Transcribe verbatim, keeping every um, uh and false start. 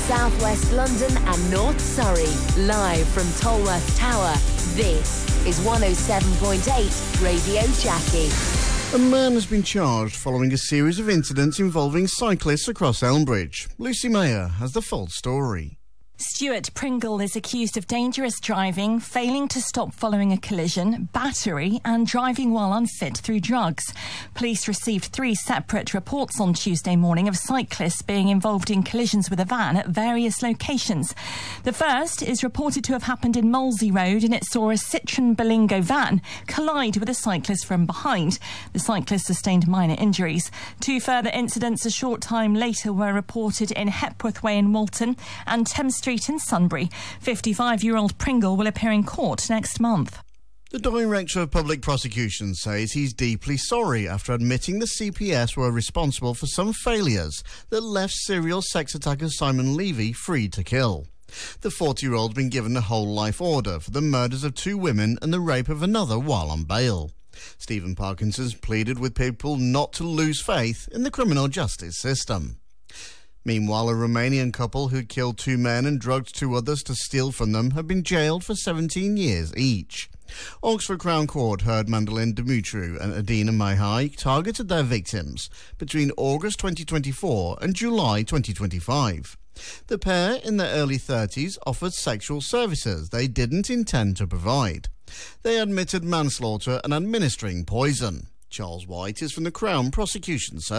South West London and North Surrey. Live from Tolworth Tower, this is one oh seven point eight Radio Jackie. A man has been charged following a series of incidents involving cyclists across Elmbridge. Lucy Mayer has the full story. Stuart Pringle is accused of dangerous driving, failing to stop following a collision, battery and driving while unfit through drugs. Police received three separate reports on Tuesday morning of cyclists being involved in collisions with a van at various locations. The first is reported to have happened in Molesey Road, and it saw a Citroen Berlingo van collide with a cyclist from behind. The cyclist sustained minor injuries. Two further incidents a short time later were reported in Hepworth Way in Walton and Thames Street in Sunbury. fifty-five-year-old Pringle will appear in court next month. The Director of Public Prosecution says he's deeply sorry after admitting the C P S were responsible for some failures that left serial sex attacker Simon Levy free to kill. The forty-year-old's been given a whole life order for the murders of two women and the rape of another while on bail. Stephen Parkinson's pleaded with people not to lose faith in the criminal justice system. Meanwhile, a Romanian couple who killed two men and drugged two others to steal from them have been jailed for seventeen years each. Oxford Crown Court heard Mandolin Dumitru and Adina Mihai targeted their victims between August twenty twenty-four and July twenty twenty-five. The pair, in their early thirties, offered sexual services they didn't intend to provide. They admitted manslaughter and administering poison. Charles White is from the Crown Prosecution Service.